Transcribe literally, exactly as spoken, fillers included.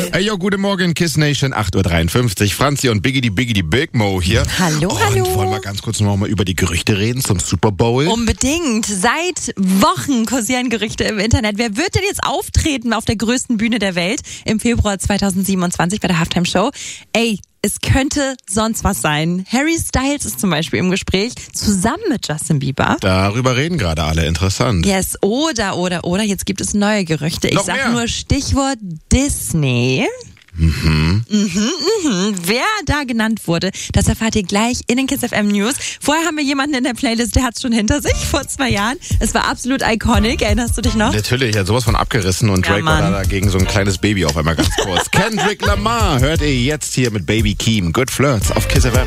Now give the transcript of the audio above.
Hey, yo, guten Morgen, Kiss Nation, acht Uhr dreiundfünfzig. Franzi und Biggie, die Biggie, die Big Mo hier. Hallo, und hallo. wollen wir ganz kurz noch mal über die Gerüchte reden zum Super Bowl? Unbedingt. Seit Wochen kursieren Gerüchte im Internet. Wer wird denn jetzt auftreten auf der größten Bühne der Welt im Februar zweitausendsiebenundzwanzig bei der Halftime Show? Ey, es könnte sonst was sein. Harry Styles ist zum Beispiel im Gespräch, zusammen mit Justin Bieber. Darüber reden gerade alle, interessant. Yes, oder, oder, oder, jetzt gibt es neue Gerüchte. Ich Noch sag mehr. nur Stichwort Disney. Mhm. Mhm, mhm. Wer da genannt wurde, das erfahrt ihr gleich in den Kiss F M News. Vorher haben wir jemanden in der Playlist, der hat es schon hinter sich, vor zwei Jahren. Es war absolut iconic, erinnerst du dich noch? Natürlich, er hat sowas von abgerissen und Ja, Drake war Mann. da dagegen so ein kleines Baby auf einmal ganz kurz. Kendrick Lamar hört ihr jetzt hier mit Baby Keem. Good Flirts auf Kiss F M.